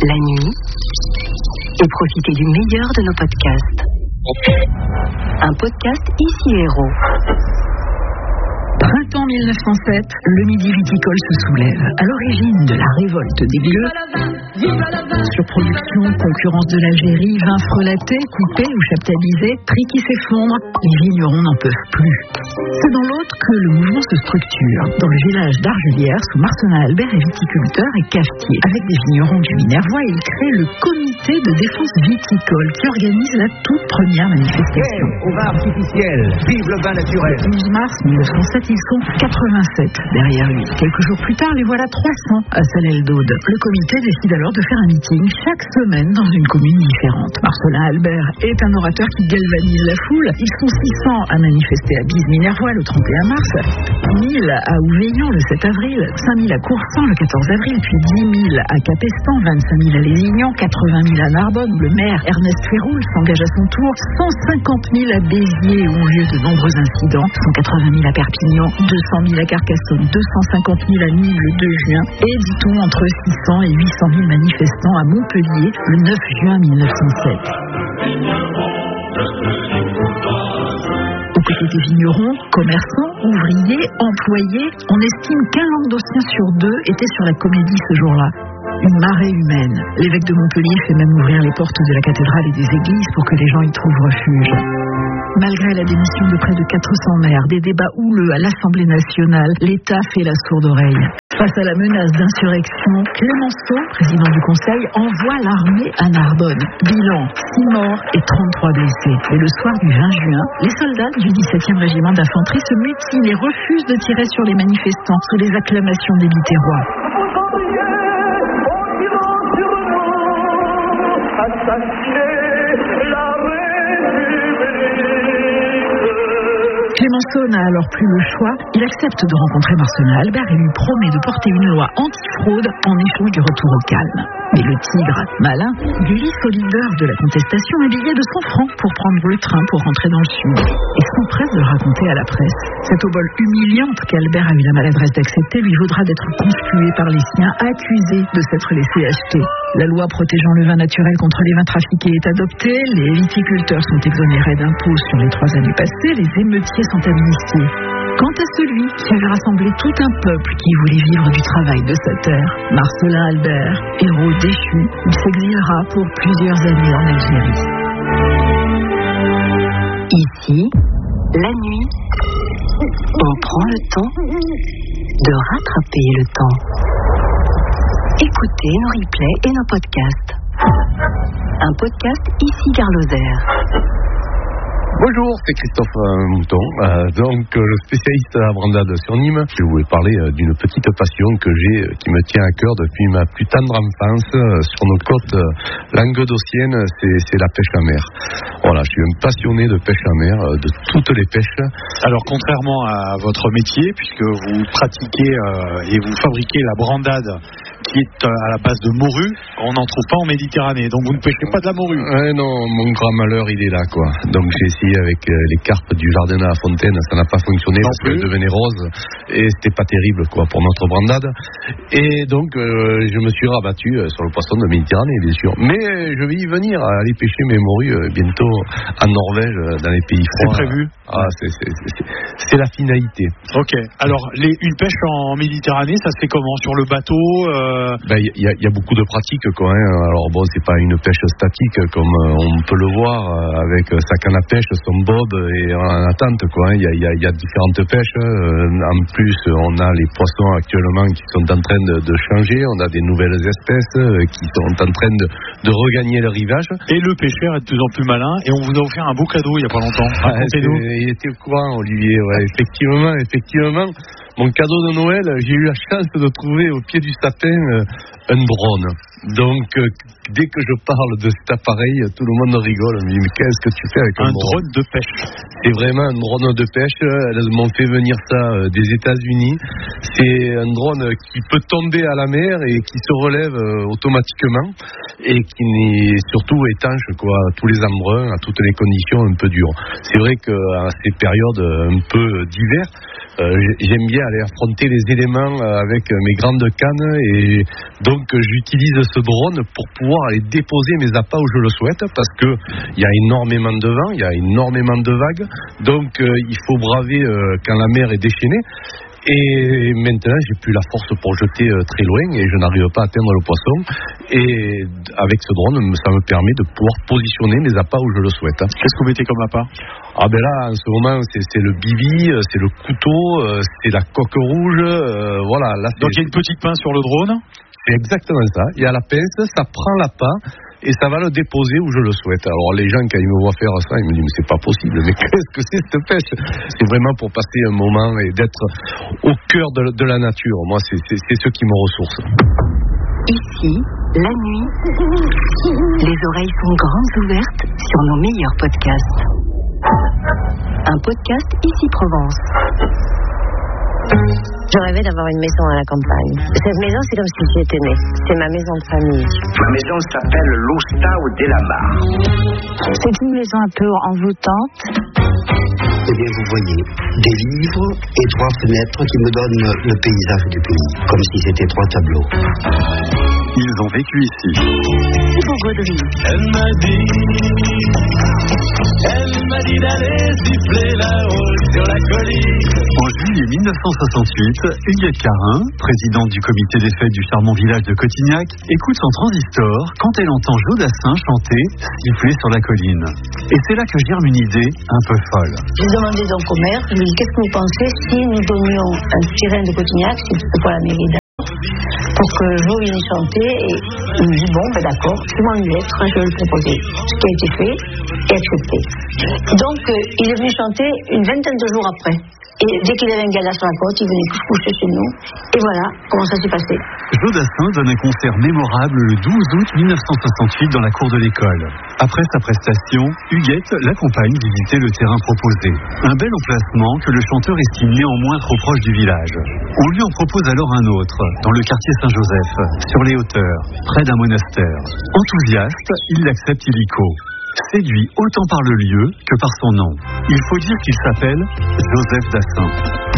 la nuit et profitez du meilleur de nos podcasts. Un podcast Ici Héros. Printemps 1907, le Midi viticole se soulève. À l'origine de la révolte des lieux, surproduction, concurrence de l'Algérie, vins frelatés, coupés ou chaptalisés, prix qui s'effondrent, les vignerons n'en peuvent plus. C'est dans l'autre que le mouvement se structure. Dans le village d'Argelières, où Marcelin Albert est viticulteur et cafetier. Avec des vignerons du Minervois, il crée le comité de défense viticole qui organise la toute première manifestation. Au vin artificiel, vive le vin naturel. Le 11 mars 1907, ils sont 87 derrière lui. Quelques jours plus tard, les voilà 300 à Salelles-d'Aude. Le comité décide alors de faire un meeting chaque semaine dans une commune différente. Marcelin Albert est un orateur qui galvanise la foule. Ils sont 600 à manifester à Bise-Minervois le 31 mars, 1000 à Ouveillon le 7 avril, 5000 à Coursan le 14 avril, puis 10 000 à Capestan, 25 000 à Lézignan, 80 000 à Narbonne, où le maire Ernest Féroul s'engage à son tour, 150 000 à Béziers où ont lieu de nombreux incidents, 180 000 à Perpignan, 200 000 à Carcassonne, 250 000 à Nîmes le 2 juin, et dit-on entre 600 et 800 000 manifestants à Montpellier le 9 juin 1907. Aux côtés des vignerons, commerçants, ouvriers, employés, on estime qu'un Languedocien sur deux était sur la comédie ce jour-là. Une marée humaine. L'évêque de Montpellier fait même ouvrir les portes de la cathédrale et des églises pour que les gens y trouvent refuge. Malgré la démission de près de 400 maires, des débats houleux à l'Assemblée nationale, l'État fait la sourde oreille. Face à la menace d'insurrection, Clémenceau, président du Conseil, envoie l'armée à Narbonne. Bilan, 6 morts et 33 blessés. Et le soir du 20 juin, les soldats du 17e régiment d'infanterie se mutilent et refusent de tirer sur les manifestants sous les acclamations des Biterrois. Clémenceau n'a alors plus le choix. Il accepte de rencontrer Marcelin Albert et lui promet de porter une loi anti-fraude en échange du retour au calme. Mais le tigre, malin, glisse au leader de la contestation un billet de 100 francs pour prendre le train pour rentrer dans le sud. Et s'empresse de le raconter à la presse. Cette obole humiliante qu'Albert a eu la maladresse d'accepter lui vaudra d'être conspué par les siens, accusé de s'être laissé acheter. La loi protégeant le vin naturel contre les vins trafiqués est adoptée, les viticulteurs sont exonérés d'impôts sur les 3 années passées, les émeutiers sont amnistiés. Quant à celui qui avait rassemblé tout un peuple qui voulait vivre du travail de sa terre, Marcelin Albert, héros déchu, il s'exilera pour plusieurs années en Algérie. Ici, la nuit, on prend le temps de rattraper le temps. Écoutez nos replays et nos podcasts. Un podcast Ici Gare Lozère. Bonjour, c'est Christophe Mouton, le spécialiste de la brandade sur Nîmes. Je voulais parler d'une petite passion que j'ai, qui me tient à cœur depuis ma plus tendre enfance. Sur nos côtes languedociennes, c'est la pêche à mer. Voilà, je suis un passionné de pêche à mer, de toutes les pêches. Alors, contrairement à votre métier, puisque vous pratiquez et vous fabriquez la brandade qui est à la base de morue, on n'en trouve pas en Méditerranée. Donc, vous ne pêchez pas de la morue. Non, mon grand malheur, il est là, quoi. Donc, j'ai essayé avec les carpes du jardin à la fontaine, ça n'a pas fonctionné parce qu'elles devenaient roses et c'était pas terrible, quoi, pour notre brandade. Et donc, je me suis rabattu sur le poisson de Méditerranée, bien sûr. Mais je vais y venir, aller pêcher mes morues bientôt en Norvège, dans les pays froids. C'est prévu? C'est la finalité. Ok. Alors, une pêche en Méditerranée, ça se fait comment? Sur le bateau? Il y a beaucoup de pratiques, quoi. Alors bon, c'est pas une pêche statique comme on peut le voir avec sa canne à pêche, son bob et en attente, quoi. Il y a différentes pêches. En plus, on a les poissons actuellement qui sont en train de changer. On a des nouvelles espèces qui sont en train de regagner le rivage. Et le pêcheur est de plus en plus malin. Et on vous a offert un beau cadeau il y a pas longtemps. Il était au courant, Olivier. Ouais, effectivement. Mon cadeau de Noël, j'ai eu la chance de trouver au pied du sapin un drone. Donc, dès que je parle de cet appareil, tout le monde rigole. On me dit, mais qu'est-ce que tu fais avec un drone de pêche? C'est vraiment un drone de pêche. Elles m'ont fait venir ça des États-Unis. C'est un drone qui peut tomber à la mer et qui se relève automatiquement. et qui n'est surtout étanche quoi, à tous les embruns, à toutes les conditions un peu dures. C'est vrai qu'à ces périodes un peu d'hiver, j'aime bien aller affronter les éléments avec mes grandes cannes et donc j'utilise ce drone pour pouvoir aller déposer mes appâts où je le souhaite parce que il y a énormément de vent, il y a énormément de vagues, donc il faut braver quand la mer est déchaînée. Et maintenant, j'ai plus la force pour jeter très loin et je n'arrive pas à atteindre le poisson. Et avec ce drone, ça me permet de pouvoir positionner mes appâts où je le souhaite. Qu'est-ce que vous mettez comme appât ? Ah ben là, en ce moment, c'est le bibi, c'est le couteau, c'est la coque rouge. Voilà. Là, donc il y a une petite pince sur le drone ? C'est exactement ça. Il y a la pince, ça prend l'appât et ça va le déposer où je le souhaite. Alors les gens, quand ils me voient faire ça, ils me disent mais c'est pas possible, mais qu'est-ce que c'est cette pêche ? C'est vraiment pour passer un moment et d'être au cœur de la nature. Moi, c'est ce qui me ressource. Ici, la nuit, les oreilles sont grandes ouvertes sur nos meilleurs podcasts. Un podcast Ici Provence. Je rêvais d'avoir une maison à la campagne. Cette maison, c'est comme si j'y étais née. C'est ma maison de famille. Ma maison s'appelle l'Ostau de la Mare. C'est une maison un peu envoûtante. Eh bien, vous voyez, des livres et 3 fenêtres qui me donnent le paysage du pays, comme si c'était 3 tableaux. Ils ont vécu ici. Elle m'a dit d'aller siffler là-haut sur la colline. En juillet 1968, Huguette Carin, présidente du comité des fêtes du charmant village de Cotignac, écoute son transistor quand elle entend Jodassin chanter « Siffler sur la colline ». Et c'est là que germe une idée un peu folle. J'ai demandé donc au maire, je lui ai dit qu'est-ce que vous pensez si nous donnions un sirène de Cotignac, c'est pour la mairie pour que Jo vienne chanter, et il me dit bon, ben d'accord, fais-moi une lettre, je vais le proposer. Ce qui a été fait et accepté. Donc il est venu chanter une vingtaine de jours après. Et dès qu'il avait un gala sur la côte, il venait coucher chez nous. Et voilà comment ça s'est passé. Jodassin donne un concert mémorable le 12 août 1968 dans la cour de l'école. Après sa prestation, Huguette l'accompagne visiter le terrain proposé. Un bel emplacement que le chanteur estime néanmoins trop proche du village. On lui en propose alors un autre, dans le quartier Saint-Joseph, sur les hauteurs, près d'un monastère. Enthousiaste, il l'accepte illico. Séduit autant par le lieu que par son nom. Il faut dire qu'il s'appelle Joseph Dassin.